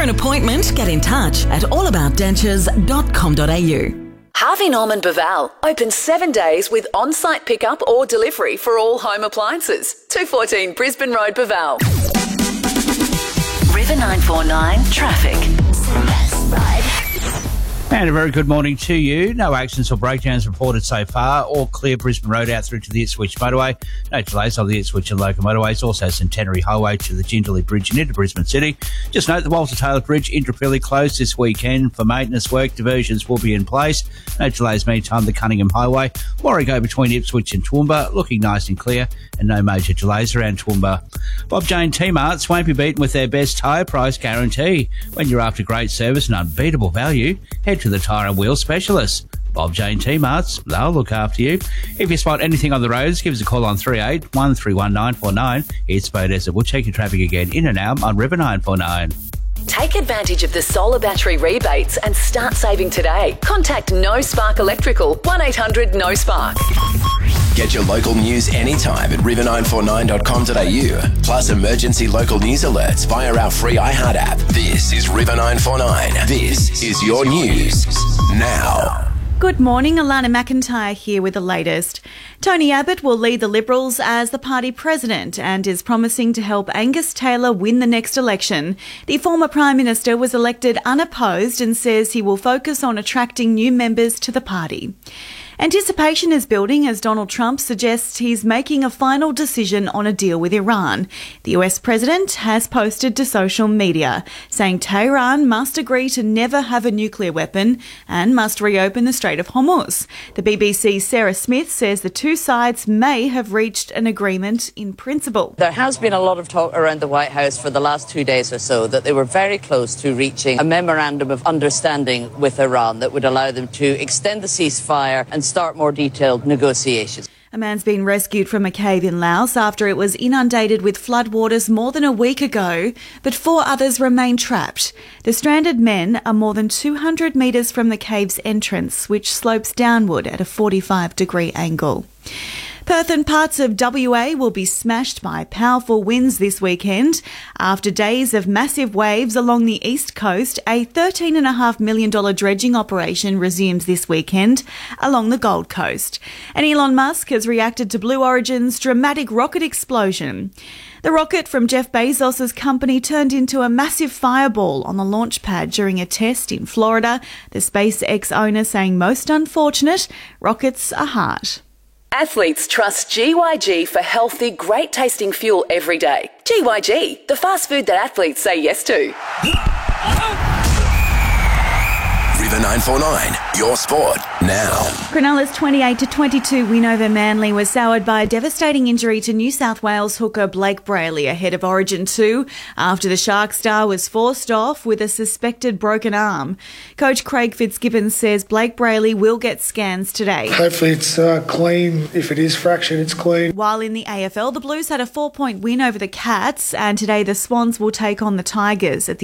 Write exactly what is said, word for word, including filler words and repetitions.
an appointment, get in touch at allaboutdentures dot com dot a u. Harvey Norman Baval open seven days with on-site pickup or delivery for all home appliances. two fourteen Brisbane Road, Baval. River nine four nine traffic. And a very good morning to you. No accidents or breakdowns reported so far. All clear Brisbane Road out through to the Ipswich Motorway. No delays on the Ipswich and local motorways. Also Centenary Highway to the Jindalee Bridge and into Brisbane City. Just note the Walter Taylor Bridge Indooroopilly closed this weekend for maintenance work. Diversions will be in place. No delays meantime. The Cunningham Highway. Warrego between Ipswich and Toowoomba looking nice and clear, and no major delays around Toowoomba. Bob Jane T-Marts won't be beaten with their best tyre price guarantee. When you're after great service and unbeatable value, head to the Tyre and Wheel Specialists. Bob Jane T-Marts, they'll look after you. If you spot anything on the roads, give us a call on three eight one three one nine four nine. It's Bo Desert. We'll check your traffic again in and out on River nine four nine. Take advantage of the solar battery rebates and start saving today. Contact No Spark Electrical, one eight hundred no spark. Get your local news anytime at river nine four nine dot com dot a u. Plus emergency local news alerts via our free iHeart app. This is River nine four nine. This is your news now. Good morning, Alana McIntyre here with the latest. Tony Abbott will lead the Liberals as the party president and is promising to help Angus Taylor win the next election. The former Prime Minister was elected unopposed and says he will focus on attracting new members to the party. Anticipation is building as Donald Trump suggests he's making a final decision on a deal with Iran. The U S president has posted to social media saying Tehran must agree to never have a nuclear weapon and must reopen the Strait of Hormuz. The B B C's Sarah Smith says the two sides may have reached an agreement in principle. There has been a lot of talk around the White House for the last two days or so that they were very close to reaching a memorandum of understanding with Iran that would allow them to extend the ceasefire and start more detailed negotiations. A man's been rescued from a cave in Laos after it was inundated with floodwaters more than a week ago, but four others remain trapped. The stranded men are more than two hundred metres from the cave's entrance, which slopes downward at a forty-five degree angle. Perth and parts of W A will be smashed by powerful winds this weekend. After days of massive waves along the east coast, a thirteen point five million dollars dredging operation resumes this weekend along the Gold Coast. And Elon Musk has reacted to Blue Origin's dramatic rocket explosion. The rocket from Jeff Bezos' company turned into a massive fireball on the launch pad during a test in Florida. The SpaceX owner saying most unfortunate, rockets are hard. Athletes trust G Y G for healthy, great-tasting fuel every day. G Y G, the fast food that athletes say yes to. River nine four nine, your sport now. Cronulla's twenty-eight to twenty-two win over Manly was soured by a devastating injury to New South Wales hooker Blake Brayley ahead of Origin two after the Shark star was forced off with a suspected broken arm. Coach Craig Fitzgibbons says Blake Brayley will get scans today. Hopefully it's uh, clean. If it is fractured, it's clean. While in the A F L, the Blues had a four-point win over the Cats, and today the Swans will take on the Tigers at the